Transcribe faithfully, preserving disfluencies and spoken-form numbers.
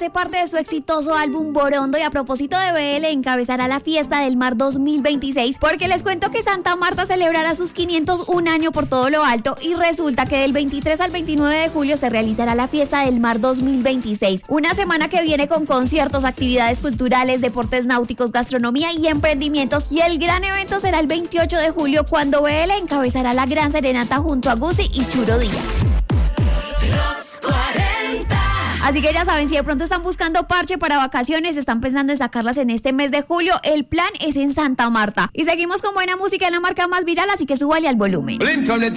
hace parte de su exitoso álbum Borondo y a propósito de B L encabezará la Fiesta del Mar dos mil veintiséis porque les cuento que Santa Marta celebrará sus quinientos un años por todo lo alto y resulta que del veintitrés al veintinueve de julio se realizará la Fiesta del Mar dos mil veintiséis, una semana que viene con conciertos, actividades culturales, deportes náuticos, gastronomía y emprendimientos, y el gran evento será el veintiocho de julio cuando B L encabezará la gran serenata junto a Guzzi y Churo Díaz. Los cuarenta. Así que ya saben, si de pronto están buscando parche para vacaciones, están pensando en sacarlas en este mes de julio, el plan es en Santa Marta. Y seguimos con buena música en la marca más viral, así que súbale al volumen.